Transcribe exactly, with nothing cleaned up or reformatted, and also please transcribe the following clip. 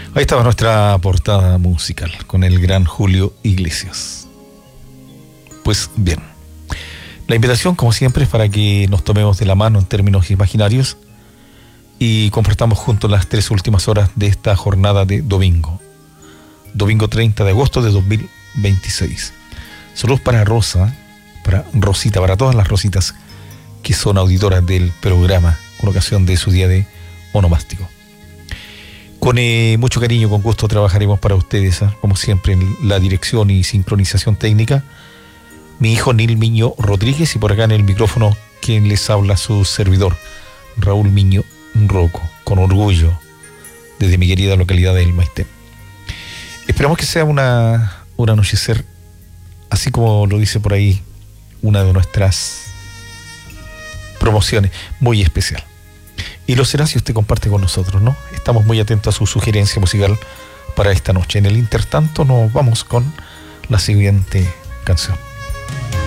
Ahí estaba nuestra portada musical con el gran Julio Iglesias. Pues bien, la invitación como siempre es para que nos tomemos de la mano en términos imaginarios y compartamos juntos las tres últimas horas de esta jornada de domingo. Domingo treinta de agosto de dos mil veintiséis. Saludos para Rosa, para Rosita, para todas las Rositas que son auditoras del programa con ocasión de su día de onomástico. Con eh, mucho cariño, con gusto trabajaremos para ustedes, ¿eh? Como siempre, en la dirección y sincronización técnica, mi hijo Nil Miño Rodríguez, y por acá en el micrófono quien les habla, su servidor, Raúl Miño Rocco, con orgullo, desde mi querida localidad del Maitén. Esperamos que sea una, un anochecer, así como lo dice por ahí una de nuestras promociones, muy especial. Y lo será si usted comparte con nosotros, ¿no? Estamos muy atentos a su sugerencia musical para esta noche. En el intertanto nos vamos con la siguiente canción.